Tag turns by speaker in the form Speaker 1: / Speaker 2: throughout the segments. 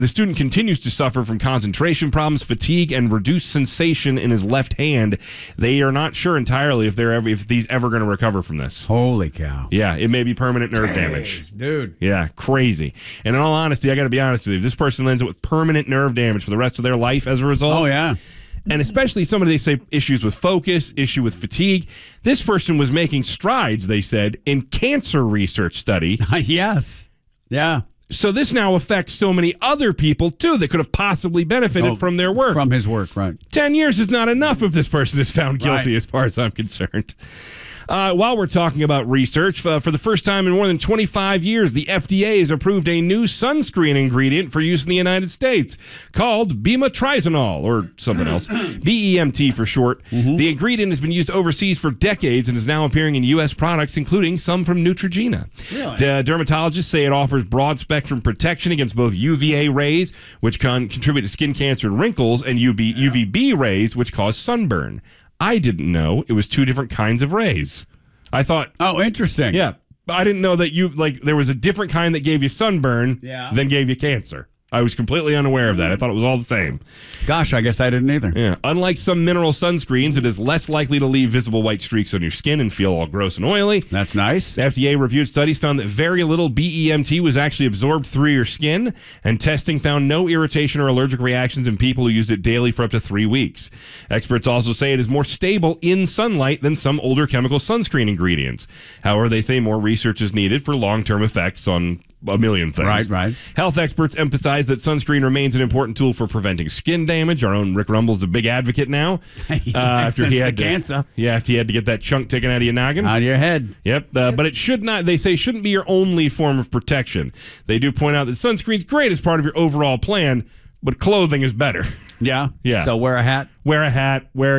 Speaker 1: The student continues to suffer from concentration problems, fatigue, and reduced sensation in his left hand. They are not sure entirely if he's ever going to recover from this.
Speaker 2: Holy cow.
Speaker 1: Yeah, it may be permanent nerve damage.
Speaker 2: Dude.
Speaker 1: Yeah, crazy. And in all honesty, I got to be honest with you, if this person ends up with permanent nerve damage for the rest of their life as a result.
Speaker 2: Oh, yeah.
Speaker 1: And especially somebody, they say, issues with focus, issue with fatigue. This person was making strides, they said, in cancer research study.
Speaker 2: Yes. Yeah.
Speaker 1: So this now affects so many other people, too, that could have possibly benefited from their work.
Speaker 2: From his work, right.
Speaker 1: 10 years is not enough if this person is found guilty, as far as I'm concerned. While we're talking about research, for the first time in more than 25 years, the FDA has approved a new sunscreen ingredient for use in the United States called bemetrizanol, or something else, BEMT for short. Mm-hmm. The ingredient has been used overseas for decades and is now appearing in U.S. products, including some from Neutrogena. Really? Dermatologists say it offers broad-spectrum protection against both UVA rays, which can contribute to skin cancer and wrinkles, and UVB rays, which cause sunburn. I didn't know it was two different kinds of rays. I thought...
Speaker 2: Oh, interesting.
Speaker 1: Yeah. I didn't know that there was a different kind that gave you sunburn than gave you cancer. I was completely unaware of that. I thought it was all the same.
Speaker 2: Gosh, I guess I didn't either.
Speaker 1: Yeah. Unlike some mineral sunscreens, it is less likely to leave visible white streaks on your skin and feel all gross and oily.
Speaker 2: That's nice.
Speaker 1: The FDA-reviewed studies found that very little BEMT was actually absorbed through your skin, and testing found no irritation or allergic reactions in people who used it daily for up to 3 weeks. Experts also say it is more stable in sunlight than some older chemical sunscreen ingredients. However, they say more research is needed for long-term effects on a million things.
Speaker 2: Right.
Speaker 1: Health experts emphasize that sunscreen remains an important tool for preventing skin damage. Our own Rick Rumble's a big advocate now.
Speaker 2: After he had cancer.
Speaker 1: Yeah, after he had to get that chunk taken out of your noggin.
Speaker 2: Out of your head.
Speaker 1: Yep. But it should not, they say, shouldn't be your only form of protection. They do point out that sunscreen's great as part of your overall plan, but clothing is better.
Speaker 2: Yeah?
Speaker 1: Yeah.
Speaker 2: So wear a hat?
Speaker 1: Wear a hat. When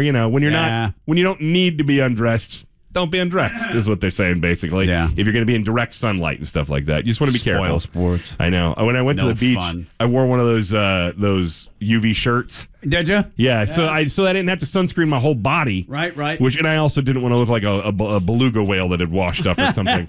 Speaker 1: you don't need to be undressed, don't be undressed, is what they're saying, basically.
Speaker 2: Yeah.
Speaker 1: If you're going to be in direct sunlight and stuff like that, you just want to be careful.
Speaker 2: Spoil sports.
Speaker 1: I know. When I went to the beach, I wore one of those UV shirts.
Speaker 2: Did you?
Speaker 1: Yeah. So I didn't have to sunscreen my whole body.
Speaker 2: Right.
Speaker 1: And I also didn't want to look like a beluga whale that had washed up or something.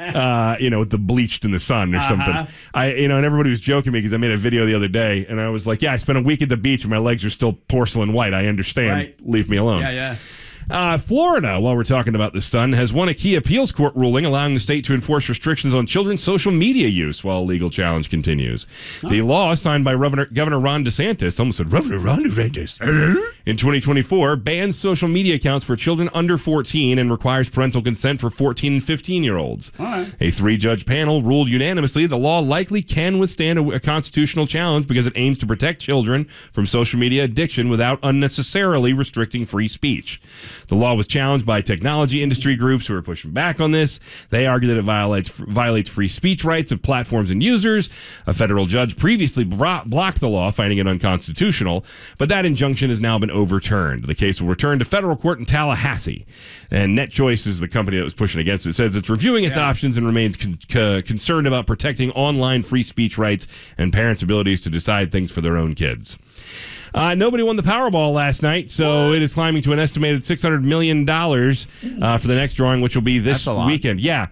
Speaker 1: With the bleached in the sun or something. And everybody was joking me because I made a video the other day, and I was like, "Yeah, I spent a week at the beach and my legs are still porcelain white. I understand.
Speaker 2: Right.
Speaker 1: Leave me alone."
Speaker 2: Yeah.
Speaker 1: Florida, while we're talking about the sun, has won a key appeals court ruling allowing the state to enforce restrictions on children's social media use while a legal challenge continues. The law, signed by Governor Ron DeSantis, almost said Governor Ron DeSantis, in 2024, bans social media accounts for children under 14 and requires parental consent for 14 and 15-year-olds.
Speaker 2: Right.
Speaker 1: A 3-judge panel ruled unanimously the law likely can withstand a constitutional challenge because it aims to protect children from social media addiction without unnecessarily restricting free speech. The law was challenged by technology industry groups who are pushing back on this. They argue that it violates free speech rights of platforms and users. A federal judge previously blocked the law, finding it unconstitutional, but that injunction has now been overturned. The case will return to federal court in Tallahassee. And NetChoice is the company that was pushing against it. It says it's reviewing its options and remains concerned about protecting online free speech rights and parents' abilities to decide things for their own kids. Nobody won the Powerball last night, so it is climbing to an estimated $600 million for the next drawing, which will be this weekend. Yeah.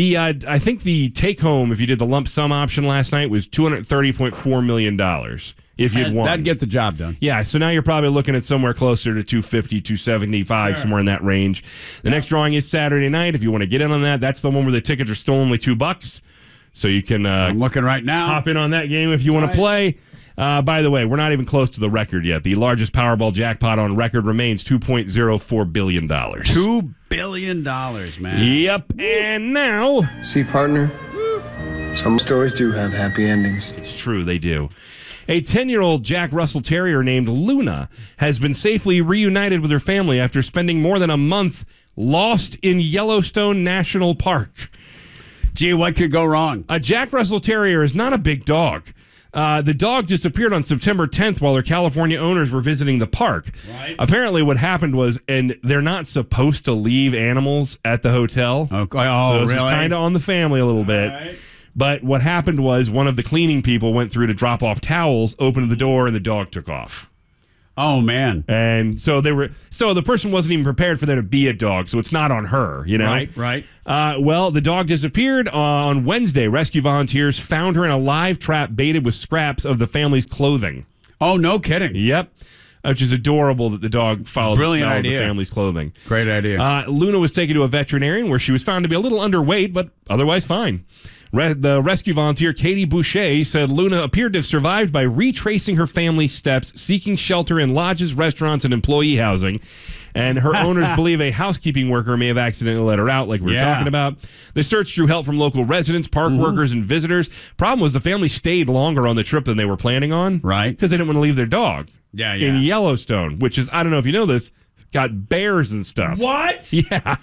Speaker 1: I think the take-home, if you did the lump sum option last night, was $230.4 million if you'd won.
Speaker 2: That'd get the job done.
Speaker 1: Yeah, so now you're probably looking at somewhere closer to 250, 275, somewhere in that range. The next drawing is Saturday night. If you want to get in on that, that's the one where the tickets are still only $2. So you can
Speaker 2: I'm looking right now.
Speaker 1: Hop in on that game if you want to play. By the way, we're not even close to the record yet. The largest Powerball jackpot on record remains $2.04 billion.
Speaker 2: $2 billion, man.
Speaker 1: Yep. And now...
Speaker 3: See, partner, some stories do have happy endings.
Speaker 1: It's true, they do. A 10-year-old Jack Russell Terrier named Luna has been safely reunited with her family after spending more than a month lost in Yellowstone National Park.
Speaker 2: Gee, what could go wrong?
Speaker 1: A Jack Russell Terrier is not a big dog. The dog disappeared on September 10th while their California owners were visiting the park.
Speaker 2: Right.
Speaker 1: Apparently what happened was, and they're not supposed to leave animals at the hotel.
Speaker 2: Okay.
Speaker 1: So this
Speaker 2: really?
Speaker 1: is kind of on the family a little bit.
Speaker 2: Right.
Speaker 1: But what happened was one of the cleaning people went through to drop off towels, opened the door, and the dog took off.
Speaker 2: Oh, man.
Speaker 1: And so the person wasn't even prepared for there to be a dog, so it's not on her, you know?
Speaker 2: Right.
Speaker 1: Well, the dog disappeared on Wednesday. Rescue volunteers found her in a live trap baited with scraps of the family's clothing.
Speaker 2: Oh, no kidding.
Speaker 1: Yep. Which is adorable that the dog followed the smell of the family's clothing.
Speaker 2: Great idea.
Speaker 1: Luna was taken to a veterinarian where she was found to be a little underweight, but otherwise fine. The rescue volunteer, Katie Boucher, said Luna appeared to have survived by retracing her family's steps, seeking shelter in lodges, restaurants, and employee housing. And her owners believe a housekeeping worker may have accidentally let her out, like we were talking about. The search drew help from local residents, park workers, and visitors. Problem was the family stayed longer on the trip than they were planning on.
Speaker 2: Right.
Speaker 1: Because they didn't want to leave their dog.
Speaker 2: Yeah.
Speaker 1: In Yellowstone, which is, I don't know if you know this, got bears and stuff.
Speaker 2: What?
Speaker 1: Yeah.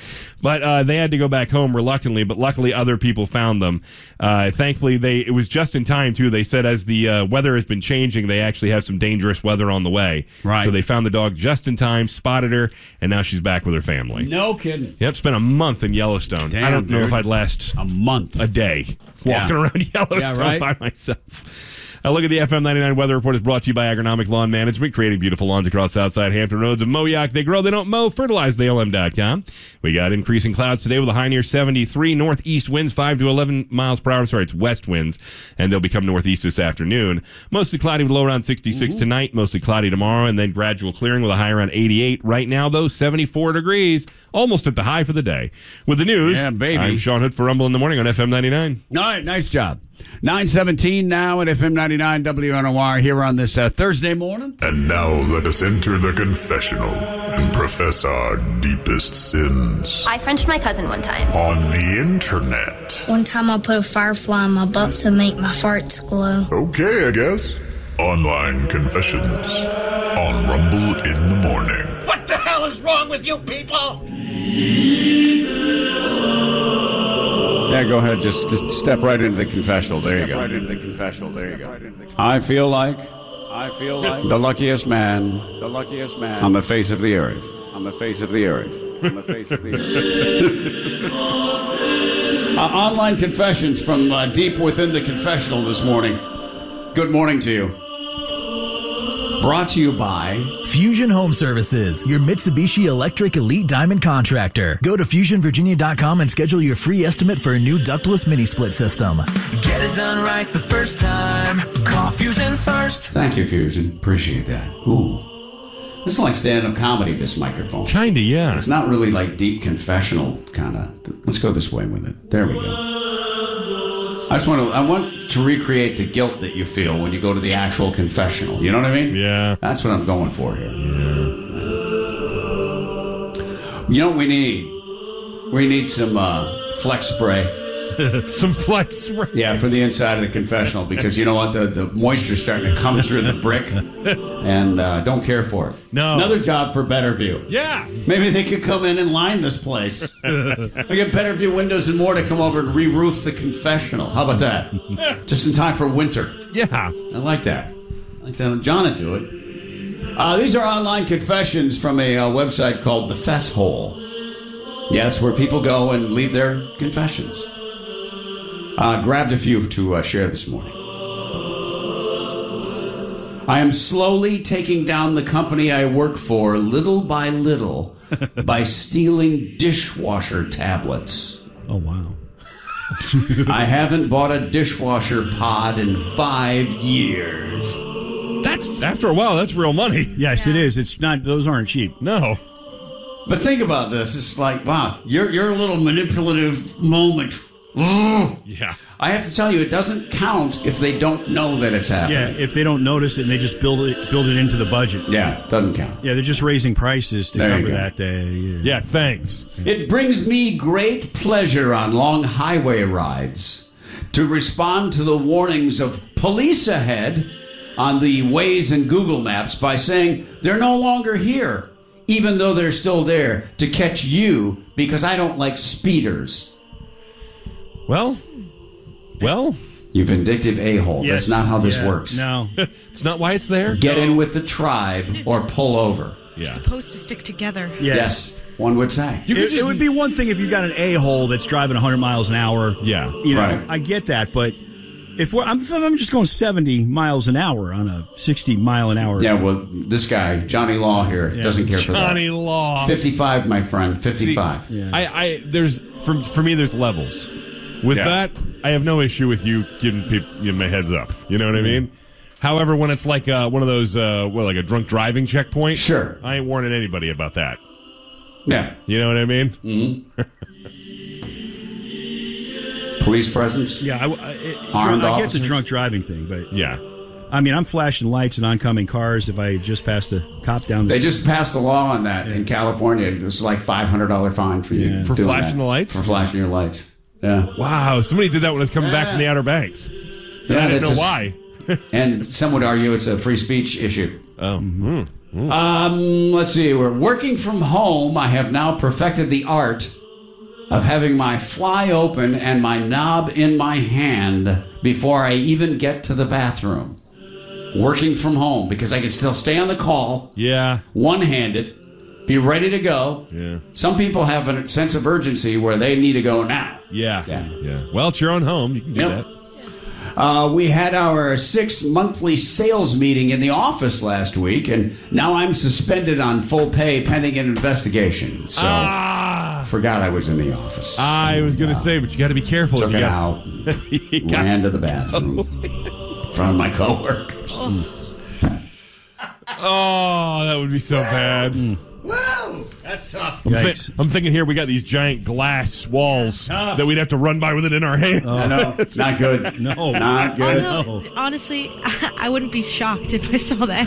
Speaker 1: But they had to go back home reluctantly, but luckily other people found them. Thankfully, it was just in time, too. They said as the weather has been changing, they actually have some dangerous weather on the way.
Speaker 2: Right.
Speaker 1: So they found the dog just in time, spotted her, and now she's back with her family.
Speaker 2: No kidding.
Speaker 1: Yep, spent a month in Yellowstone.
Speaker 2: Damn,
Speaker 1: I don't know
Speaker 2: dude.
Speaker 1: if I'd last
Speaker 2: a month.
Speaker 1: a day walking around Yellowstone by myself. A look at the FM 99 weather report is brought to you by Agronomic Lawn Management, creating beautiful lawns across Southside Hampton Roads of Moyock. They grow, they don't mow. Fertilize the LM.com. We got increasing clouds today with a high near 73. Northeast winds 5 to 11 miles per hour. Sorry, it's west winds, and they'll become northeast this afternoon. Mostly cloudy with low around 66 tonight. Mostly cloudy tomorrow, and then gradual clearing with a high around 88. Right now, though, 74 degrees. Almost at the high for the day. With the news, I'm Sean Hood for Rumble in the Morning on FM 99.
Speaker 2: All right, nice job. 9:17 now at FM 99 WNOR here on this Thursday morning.
Speaker 4: And now let us enter the confessional and profess our deepest sins.
Speaker 5: I Frenched my cousin one time.
Speaker 4: On the internet.
Speaker 6: One time I put a firefly in my butt to make my farts glow.
Speaker 4: Okay, I guess. Online confessions on Rumble in the Morning.
Speaker 7: What the hell is wrong with you people?
Speaker 2: Yeah, go ahead. Just step right into the confessional. There you go. I feel like the luckiest man on the face of the earth. Online confessions from deep within the confessional this morning. Good morning to you. Brought to you by
Speaker 8: Fusion Home Services, your Mitsubishi Electric Elite Diamond contractor. Go to FusionVirginia.com and schedule your free estimate for a new ductless mini split system.
Speaker 9: Get it done right the first time. Call Fusion first.
Speaker 2: Thank you, Fusion. Appreciate that. Ooh. This is like stand-up comedy, this microphone.
Speaker 1: Kinda, yeah.
Speaker 2: It's not really like deep confessional kind of. Let's go this way with it. There we go. I want to recreate the guilt that you feel when you go to the actual confessional. You know what I mean?
Speaker 1: Yeah.
Speaker 2: That's what I'm going for here.
Speaker 1: Yeah.
Speaker 2: You know what we need? We need some Flex spray.
Speaker 1: Some Flex spray.
Speaker 2: Yeah, for the inside of the confessional, because you know what? The moisture's starting to come through the brick, and don't care for it.
Speaker 1: No.
Speaker 2: Another job for Betterview.
Speaker 1: Yeah.
Speaker 2: Maybe they could come in and line this place. We get Betterview Windows and More to come over and re-roof the confessional. How about that? Just in time for winter.
Speaker 1: Yeah.
Speaker 2: I like that. John would do it. These are online confessions from a website called The Fess Hole. Yes, where people go and leave their confessions. Grabbed a few to share this morning. I am slowly taking down the company I work for little by little by stealing dishwasher tablets.
Speaker 10: Oh, wow.
Speaker 2: I haven't bought a dishwasher pod in 5 years.
Speaker 1: That's, after a while, that's real money.
Speaker 10: Yes, it is. It's not; those aren't cheap.
Speaker 1: No.
Speaker 2: But think about this. It's like, wow, your little manipulative moment.
Speaker 1: Yeah.
Speaker 2: I have to tell you, it doesn't count if they don't know that it's happening.
Speaker 10: Yeah, if they don't notice it and they just build it into the budget.
Speaker 2: Yeah, it doesn't count.
Speaker 10: Yeah, they're just raising prices to cover that.
Speaker 1: Yeah, thanks.
Speaker 2: It brings me great pleasure on long highway rides to respond to the warnings of police ahead on the Waze and Google Maps by saying they're no longer here, even though they're still there to catch you because I don't like speeders.
Speaker 1: Well,
Speaker 2: you vindictive a-hole.
Speaker 10: Yes.
Speaker 2: That's not how this works.
Speaker 10: No.
Speaker 1: it's not why it's there.
Speaker 2: Get in with the tribe or pull over.
Speaker 1: Yeah.
Speaker 11: Supposed to stick together.
Speaker 2: Yes, one would say.
Speaker 10: It would be one thing if you got an a-hole that's driving 100 miles an hour.
Speaker 1: Yeah.
Speaker 10: You know,
Speaker 2: Right.
Speaker 10: I get that, but If I'm just going 70 miles an hour on a 60-mile-an-hour.
Speaker 2: Yeah, well, this guy, Johnny Law here, doesn't care for that.
Speaker 1: Johnny Law.
Speaker 2: 55, my friend, 55.
Speaker 1: See, there's for me, there's levels. With that, I have no issue with you giving people my heads up. You know what I mean? However, when it's like one of those, like a drunk driving checkpoint,
Speaker 2: sure,
Speaker 1: I ain't warning anybody about that.
Speaker 2: Yeah,
Speaker 1: you know what I mean.
Speaker 2: Mm-hmm. Police presence.
Speaker 10: Yeah, I get the drunk driving thing, but I mean, I'm flashing lights and oncoming cars if I just passed a cop down the street.
Speaker 2: They just passed a law on that in California. It's like $500 fine for you
Speaker 1: for flashing the lights.
Speaker 2: For flashing your lights. Yeah.
Speaker 1: Wow. Somebody did that when I was coming back from the Outer Banks. I didn't know why.
Speaker 2: And some would argue it's a free speech issue.
Speaker 1: Oh.
Speaker 2: Let's see. We're working from home. I have now perfected the art of having my fly open and my knob in my hand before I even get to the bathroom. Working from home because I can still stay on the call.
Speaker 1: Yeah.
Speaker 2: One-handed. Be ready to go.
Speaker 1: Yeah.
Speaker 2: Some people have a sense of urgency where they need to go now.
Speaker 1: Yeah. Well, it's your own home. You can do that.
Speaker 2: We had our 6th monthly sales meeting in the office last week, and now I'm suspended on full pay pending an investigation. So, forgot I was in the office.
Speaker 1: I was going to say, but you got to be careful.
Speaker 2: Took it out. Ran to the bathroom in front of my coworkers.
Speaker 1: Oh, that would be so bad.
Speaker 7: Whoa, that's tough.
Speaker 1: I'm thinking here we got these giant glass walls that we'd have to run by with it in our hands.
Speaker 2: No, not good.
Speaker 10: No,
Speaker 2: not good.
Speaker 5: No, honestly, I wouldn't be shocked if I saw that.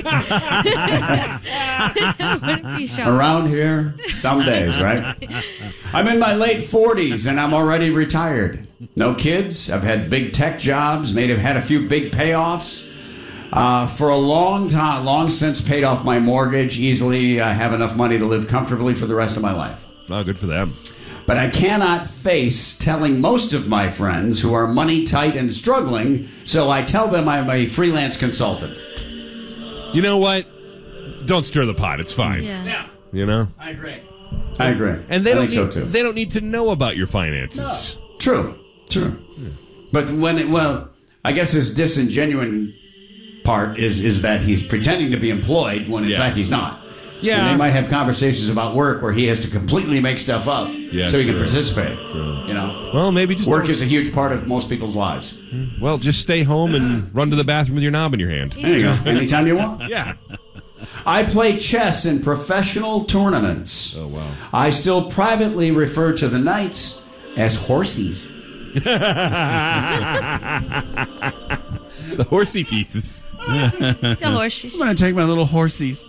Speaker 5: I wouldn't be shocked.
Speaker 2: Around here, some days, right? I'm in my late 40s and I'm already retired. No kids. I've had big tech jobs. Had a few big payoffs. For a long time, long since paid off my mortgage easily. I have enough money to live comfortably for the rest of my life.
Speaker 1: Oh, good for them.
Speaker 2: But I cannot face telling most of my friends who are money tight and struggling, so I tell them I'm a freelance consultant.
Speaker 1: You know what? Don't stir the pot. It's fine.
Speaker 5: Yeah.
Speaker 1: You know?
Speaker 2: I agree. And
Speaker 1: they
Speaker 2: I think so too.
Speaker 1: They don't need to know about your finances.
Speaker 2: No. True. But I guess his disingenuous part is that he's pretending to be employed when in fact he's not.
Speaker 1: Yeah.
Speaker 2: And they might have conversations about work where he has to completely make stuff up so he can participate.
Speaker 1: True.
Speaker 2: You know?
Speaker 1: Well, maybe just
Speaker 2: work is a huge part of most people's lives.
Speaker 1: Well, just stay home and run to the bathroom with your knob in your hand.
Speaker 2: There you go. Anytime you want.
Speaker 1: Yeah.
Speaker 2: I play chess in professional tournaments.
Speaker 1: Oh, wow.
Speaker 2: I still privately refer to the knights as horsies.
Speaker 1: The horsey pieces.
Speaker 5: The horses.
Speaker 10: I'm going to take my little horsies.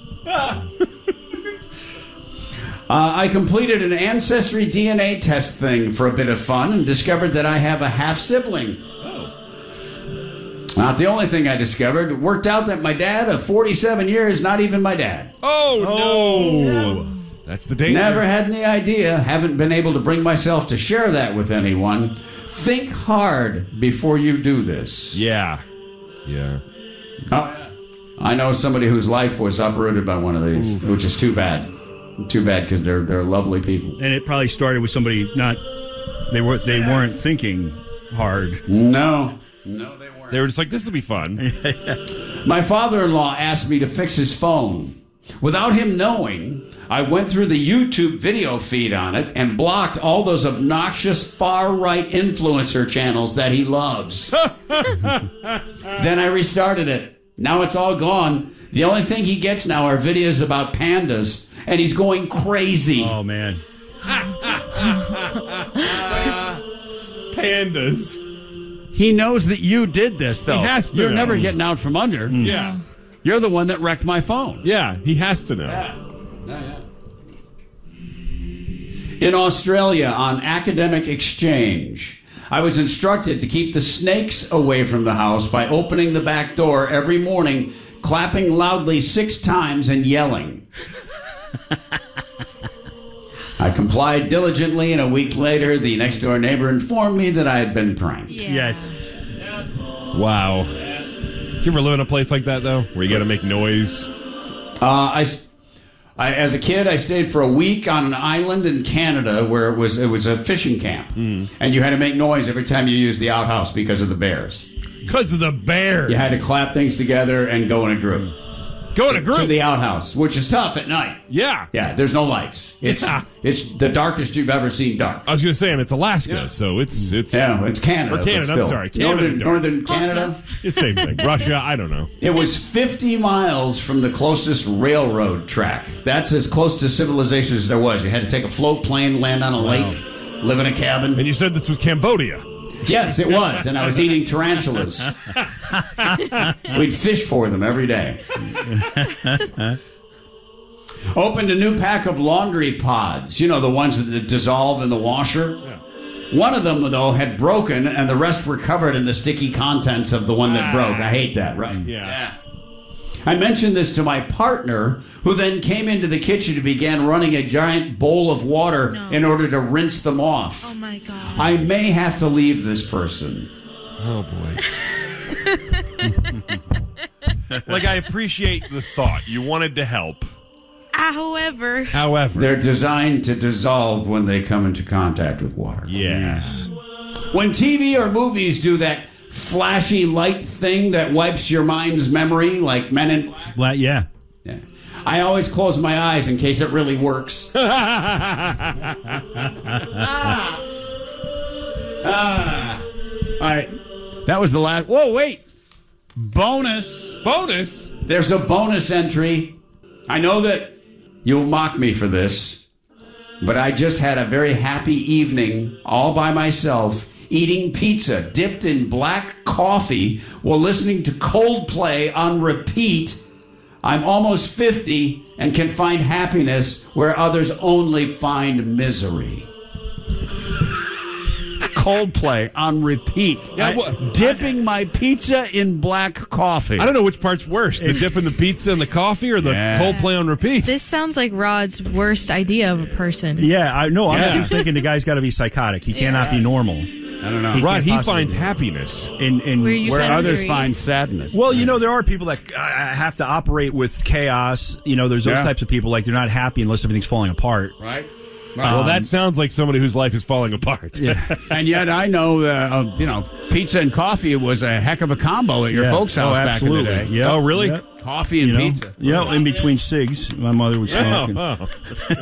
Speaker 2: I completed an ancestry DNA test thing for a bit of fun and discovered that I have a half-sibling. Not the only thing I discovered. It worked out that my dad of 47 years, not even my dad.
Speaker 1: Oh, no. That's the danger.
Speaker 2: Never had any idea. Haven't been able to bring myself to share that with anyone. Think hard before you do this.
Speaker 1: Yeah.
Speaker 2: I know somebody whose life was uprooted by one of these, which is too bad. Too bad because they're lovely people.
Speaker 10: And it probably started with somebody they weren't thinking hard.
Speaker 2: No, they weren't.
Speaker 1: They were just like, this will be fun.
Speaker 2: My father-in-law asked me to fix his phone. Without him knowing, I went through the YouTube video feed on it and blocked all those obnoxious far-right influencer channels that he loves. Then I restarted it. Now it's all gone. The only thing he gets now are videos about pandas, and he's going crazy.
Speaker 10: Oh, man.
Speaker 1: Pandas.
Speaker 2: He knows that you did this, though.
Speaker 1: He has to
Speaker 2: You're
Speaker 1: know.
Speaker 2: never getting out from under.
Speaker 1: Yeah.
Speaker 2: You're the one that wrecked my phone.
Speaker 1: Yeah, he has to know.
Speaker 2: Yeah. In Australia, on academic exchange, I was instructed to keep the snakes away from the house by opening the back door every morning, clapping loudly 6 times, and yelling. I complied diligently, and a week later, the next-door neighbor informed me that I had been pranked.
Speaker 5: Yeah.
Speaker 10: Yes.
Speaker 1: Wow. Do you ever live in a place like that, though, where you got to make noise?
Speaker 2: I As a kid, I stayed for a week on an island in Canada where it was a fishing camp, and you had to make noise every time you used the outhouse because of the bears.
Speaker 1: Because of the bears.
Speaker 2: You had to clap things together and go in a group.
Speaker 1: Go in a group?
Speaker 2: To the outhouse, which is tough at night.
Speaker 1: Yeah.
Speaker 2: Yeah, there's no lights. It's the darkest you've ever seen dark.
Speaker 1: I was going to say, and it's Alaska, so it's
Speaker 2: it's Canada.
Speaker 1: Or Canada, I'm sorry.
Speaker 2: Northern Canada.
Speaker 1: It's the same thing. Russia, I don't know.
Speaker 2: It was 50 miles from the closest railroad track. That's as close to civilization as there was. You had to take a float plane, land on a lake, live in a cabin.
Speaker 1: And you said this was Cambodia.
Speaker 2: Yes, it was, and I was eating tarantulas. We'd fish for them every day. Opened a new pack of laundry pods, you know, the ones that dissolve in the washer. Yeah. One of them, though, had broken, and the rest were covered in the sticky contents of the one that broke. I hate that, right?
Speaker 1: Yeah.
Speaker 2: I mentioned this to my partner, who then came into the kitchen and began running a giant bowl of water in order to rinse them off.
Speaker 5: Oh, my God.
Speaker 2: I may have to leave this person.
Speaker 1: Oh, boy. Like, I appreciate the thought. You wanted to help.
Speaker 5: However.
Speaker 2: They're designed to dissolve when they come into contact with water.
Speaker 1: Yes.
Speaker 2: When TV or movies do that flashy light thing that wipes your mind's memory, like Men in
Speaker 10: Black. Yeah.
Speaker 2: I always close my eyes in case it really works. All right. That was the last. Whoa, wait. Bonus. There's a bonus entry. I know that you'll mock me for this, but I just had a very happy evening all by myself, eating pizza dipped in black coffee while listening to Coldplay on repeat. I'm almost 50 and can find happiness where others only find misery. Coldplay on repeat. Dipping my pizza in black coffee.
Speaker 1: I don't know which part's worse, the dip in the pizza and the coffee or the Coldplay on repeat.
Speaker 5: This sounds like Rod's worst idea of a person.
Speaker 10: Yeah, I'm just thinking the guy's got to be psychotic. He cannot be normal.
Speaker 2: I don't know.
Speaker 1: Rod, he finds happiness
Speaker 10: in
Speaker 2: where others find sadness.
Speaker 10: Well, you know, there are people that have to operate with chaos. You know, there's those types of people, like they're not happy unless everything's falling apart.
Speaker 2: Right.
Speaker 1: Well, that sounds like somebody whose life is falling apart.
Speaker 10: Yeah.
Speaker 2: And yet I know, pizza and coffee was a heck of a combo at your folks' house back in the day.
Speaker 10: Yeah.
Speaker 1: Oh, really?
Speaker 10: Yeah.
Speaker 2: Coffee and pizza.
Speaker 10: Yeah, in between cigs, my mother would smoke.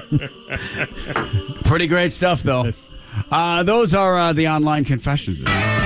Speaker 2: Pretty great stuff, though. Those are the online confessions.